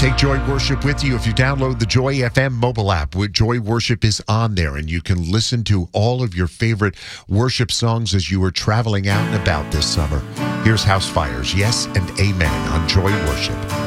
Take Joy Worship with you. If you download the Joy FM mobile app, Joy Worship is on there, and you can listen to all of your favorite worship songs as you are traveling out and about this summer. Here's House Fires, Yes and Amen on Joy Worship.